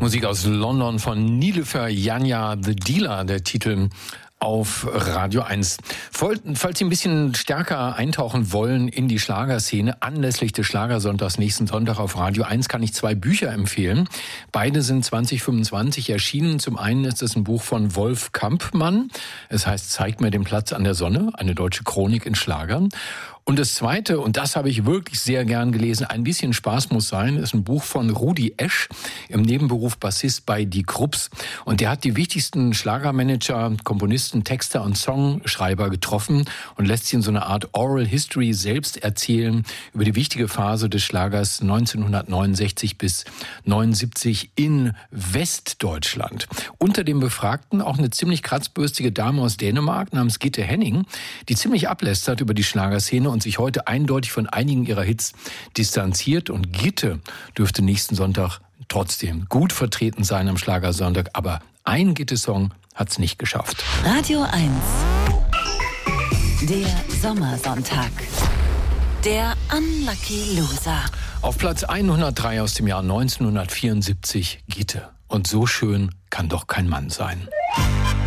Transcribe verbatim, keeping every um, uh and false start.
Musik aus London von Niloufer Yanya, The Dealer, der Titel auf Radio eins. Falls Sie ein bisschen stärker eintauchen wollen in die Schlagerszene, anlässlich des Schlagersonntags nächsten Sonntag auf Radio eins kann ich zwei Bücher empfehlen. Beide sind zwanzig fünfundzwanzig erschienen. Zum einen ist es ein Buch von Wolf Kampmann. Es heißt Zeig mir den Platz an der Sonne, eine deutsche Chronik in Schlagern. Und das Zweite, und das habe ich wirklich sehr gern gelesen, ein bisschen Spaß muss sein, ist ein Buch von Rudi Esch, im Nebenberuf Bassist bei Die Krupps. Und der hat die wichtigsten Schlagermanager, Komponisten, Texter und Songschreiber getroffen und lässt sie in so eine Art Oral History selbst erzählen über die wichtige Phase des Schlagers neunzehnhundertneunundsechzig bis neunundsiebzig in Westdeutschland. Unter den Befragten auch eine ziemlich kratzbürstige Dame aus Dänemark namens Gitte Henning, die ziemlich ablästert über die Schlagerszene und sich heute eindeutig von einigen ihrer Hits distanziert. Und Gitte dürfte nächsten Sonntag trotzdem gut vertreten sein am Schlagersonntag. Aber ein Gitte-Song hat's nicht geschafft. Radio eins. Der Sommersonntag. Der Unlucky Loser. Auf Platz hundertdrei aus dem Jahr neunzehnhundertvierundsiebzig Gitte. Und so schön kann doch kein Mann sein.